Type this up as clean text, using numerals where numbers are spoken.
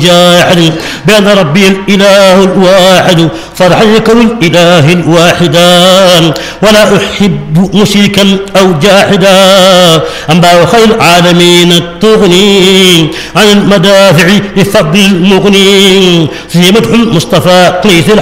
جاحد بأن ربي الإله الواحد فرحا يكون الإله الواحدا ولا أحب مشركا أو جاحدا أنباء خير العالمين التغني عن المدافع بفضل المغني في مدح المصطفى قيس